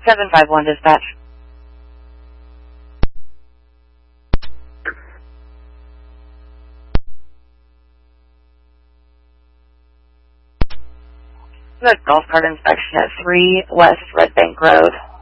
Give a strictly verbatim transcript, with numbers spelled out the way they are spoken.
seven five one dispatch. The golf cart inspection at three West Red Bank Road.